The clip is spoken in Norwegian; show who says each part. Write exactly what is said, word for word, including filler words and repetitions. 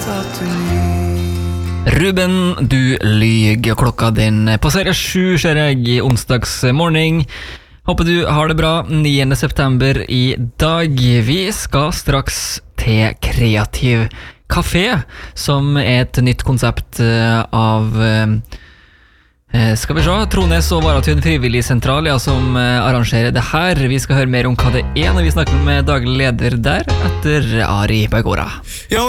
Speaker 1: at du lyg.
Speaker 2: Ruben, du lyg. Klokka den passerer sju, ser jeg, i onsdags morgen. Håper du har det bra. niende september i dag. Vi skal straks til Kreativ Café, som er et nytt konsept av skal vi se, Trones og Varatun frivillig sentral, ja, som arrangerer det her. Vi skal høre mer om hva det er når vi snakker med daglig leder der etter Ari Bergora.
Speaker 1: Ja,